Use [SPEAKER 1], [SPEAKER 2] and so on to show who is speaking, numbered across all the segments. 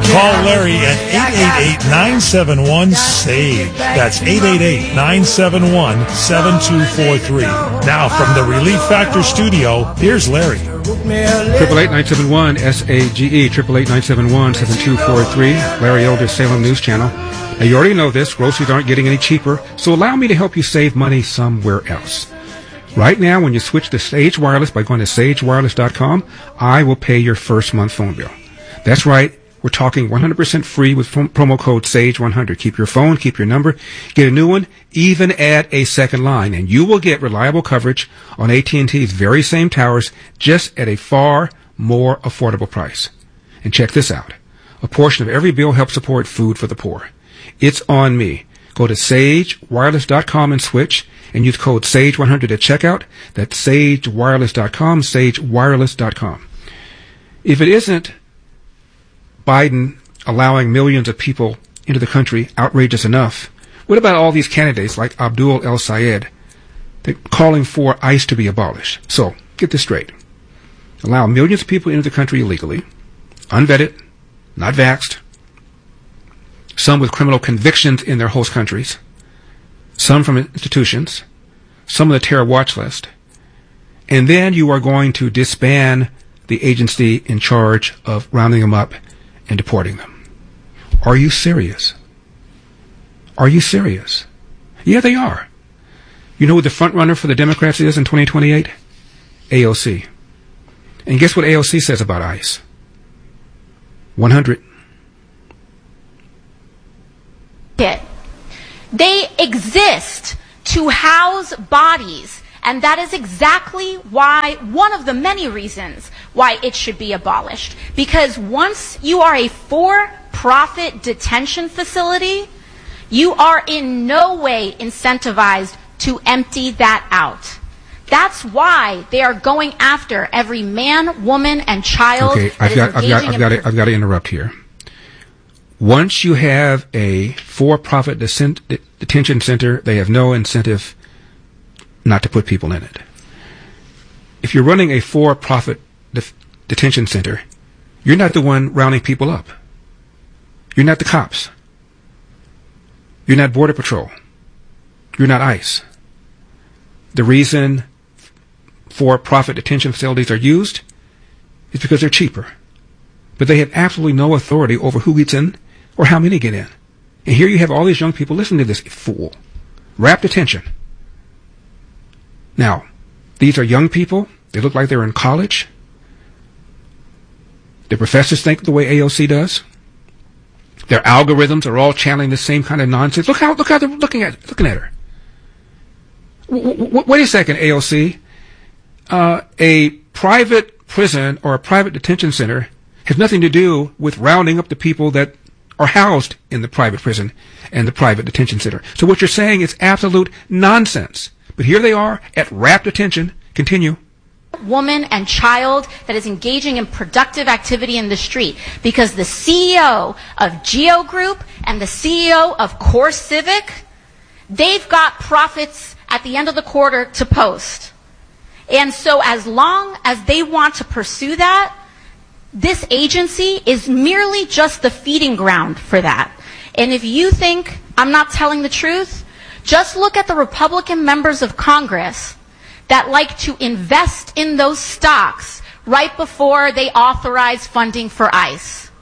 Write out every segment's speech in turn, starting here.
[SPEAKER 1] Call Larry at 888-971-SAVE. That's 888-971-7243. Now, from the Relief Factor studio, here's Larry.
[SPEAKER 2] 888-971-SAGE, 888-971-7243, Larry Elder, Salem News Channel. Now, you already know this. Groceries aren't getting any cheaper, so allow me to help you save money somewhere else. Right now, when you switch to Sage Wireless by going to sagewireless.com, I will pay your first month phone bill. That's right. We're talking 100% free with promo code SAGE100. Keep your phone, keep your number, get a new one, even add a second line, and you will get reliable coverage on AT&T's very same towers, just at a far more affordable price. And check this out. A portion of every bill helps support food for the poor. It's on me. Go to sagewireless.com and switch, and use code SAGE100 at checkout. That's sagewireless.com, sagewireless.com. If it isn't Biden allowing millions of people into the country outrageous enough, what about all these candidates like Abdul El Sayed calling for ICE to be abolished? So, get this straight. Allow millions of people into the country illegally, unvetted, not vaxxed, some with criminal convictions in their host countries, some from institutions, some of the terror watch list, and then you are going to disband the agency in charge of rounding them up and deporting them. Are you serious? Are you serious? Yeah, they are. You know who the front runner for the Democrats is in 2028? AOC. And guess what AOC says about ICE? 100.
[SPEAKER 3] They exist to house bodies, and that is exactly why, one of the many reasons why it should be abolished. Because once you are a for-profit detention facility, you are in no way incentivized to empty that out. That's why they are going after every man, woman, and child.
[SPEAKER 2] Okay, I've got to interrupt here. Once you have a for-profit detention center, they have no incentive not to put people in it. If you're running a for-profit detention center, you're not the one rounding people up. You're not the cops. You're not Border Patrol. You're not ICE. The reason for-profit detention facilities are used is because they're cheaper. But they have absolutely no authority over who gets in or how many get in. And here you have all these young people listening to this fool. Rapt attention. Now, these are young people. They look like they're in college. Their professors think the way AOC does. Their algorithms are all channeling the same kind of nonsense. Look how they're looking at her. Wait a second, AOC. A private prison or a private detention center has nothing to do with rounding up the people that are housed in the private prison and the private detention center. So what you're saying is absolute nonsense. But here they are at rapt attention. Continue.
[SPEAKER 3] Woman and child that is engaging in productive activity in the street, because the CEO of Geo Group and the CEO of Core Civic, they've got profits at the end of the quarter to post. And so as long as they want to pursue that, this agency is merely just the feeding ground for that. And if you think I'm not telling the truth, just look at the Republican members of Congress that like to invest in those stocks right before they authorize funding for ICE.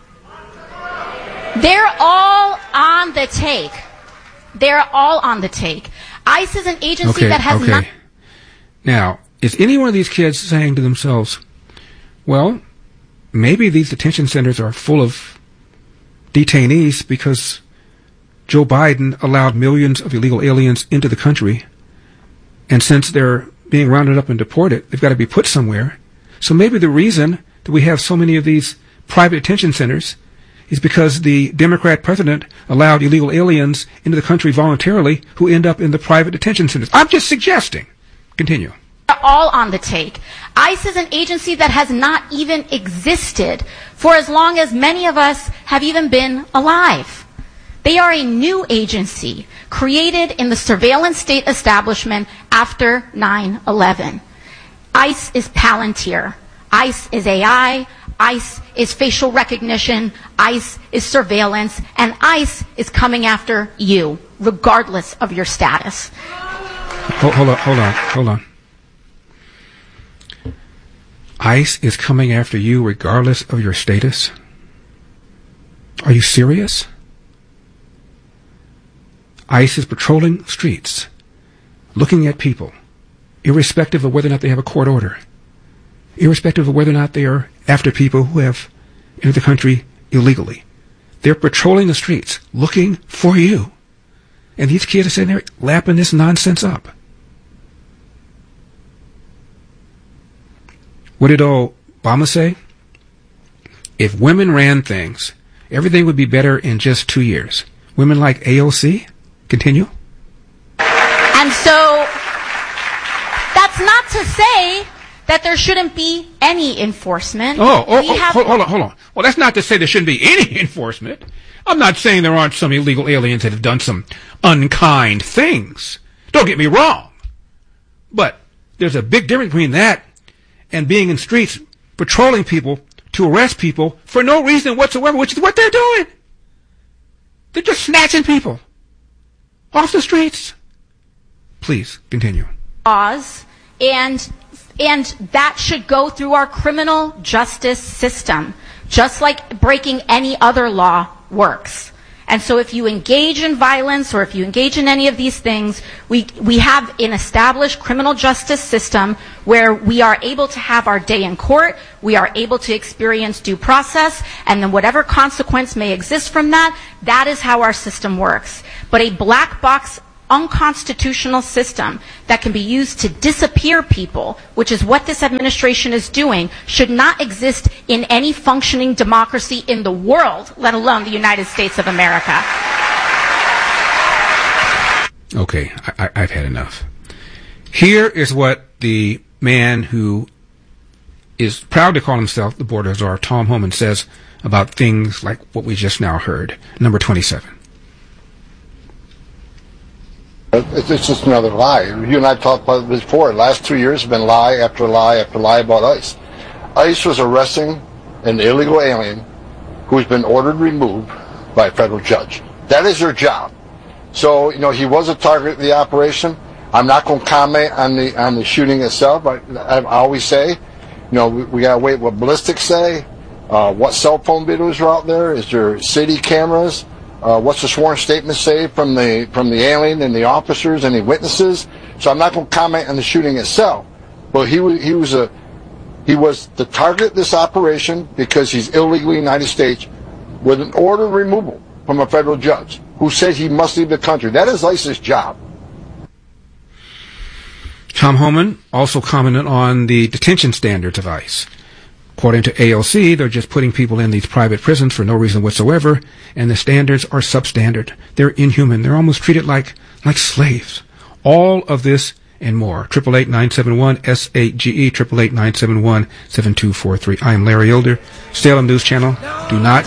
[SPEAKER 3] They're all on the take. They're all on the take. ICE is an agency that has not...
[SPEAKER 2] Now, is any one of these kids saying to themselves, well, maybe these detention centers are full of detainees because Joe Biden allowed millions of illegal aliens into the country, and since they're being rounded up and deported, they've got to be put somewhere. So maybe the reason that we have so many of these private detention centers is because the Democrat president allowed illegal aliens into the country voluntarily who end up in the private detention centers. I'm just suggesting. Continue.
[SPEAKER 3] They're all on the take. ICE is an agency that has not even existed for as long as many of us have even been alive. They are a new agency created in the surveillance state establishment after 9/11. ICE is Palantir. ICE is AI. ICE is facial recognition, ICE is surveillance, and ICE is coming after you, regardless of your status.
[SPEAKER 2] Hold on. ICE is coming after you regardless of your status? Are you serious? ICE is patrolling streets, looking at people, irrespective of whether or not they have a court order, irrespective of whether or not they are after people who have entered the country illegally. They're patrolling the streets, looking for you. And these kids are sitting there lapping this nonsense up. What did Obama say? If women ran things, everything would be better in just 2 years. Women like AOC? Continue.
[SPEAKER 3] And so, that's not to say that there shouldn't be any enforcement.
[SPEAKER 2] Hold on. Well, that's not to say there shouldn't be any enforcement. I'm not saying there aren't some illegal aliens that have done some unkind things. Don't get me wrong. But there's a big difference between that and being in streets patrolling people to arrest people for no reason whatsoever, which is what they're doing. They're just snatching people off the streets. Please, continue.
[SPEAKER 3] Laws, and that should go through our criminal justice system, just like breaking any other law works. And so if you engage in violence or if you engage in any of these things, we have an established criminal justice system where we are able to have our day in court, we are able to experience due process, and then whatever consequence may exist from that, that is how our system works. But a black box unconstitutional system that can be used to disappear people, which is what this administration is doing, should not exist in any functioning democracy in the world, let alone the United States of America.
[SPEAKER 2] Okay, I've had enough. Here is what the man who is proud to call himself the border czar, Tom Homan, says about things like what we just now heard. Number 27.
[SPEAKER 4] It's just another lie. You and I talked about this before. The last 2 years have been lie after lie after lie about ICE. ICE was arresting an illegal alien who's been ordered removed by a federal judge. That is their job. So, he was a target of the operation. I'm not going to comment on the shooting itself. I always say, we got to wait what ballistics say, what cell phone videos are out there. Is there city cameras? What's the sworn statement say from the alien and the officers, any witnesses? So I'm not going to comment on the shooting itself. But he was the target of this operation because he's illegally in the United States with an order of removal from a federal judge who said he must leave the country. That is ICE's job.
[SPEAKER 2] Tom Homan also commented on the detention standards of ICE. According to AOC, they're just putting people in these private prisons for no reason whatsoever, and the standards are substandard. They're inhuman. They're almost treated like slaves. All of this and more. 888-971-SAGE, 888-971-7243. I am Larry Elder, Salem News Channel. Do not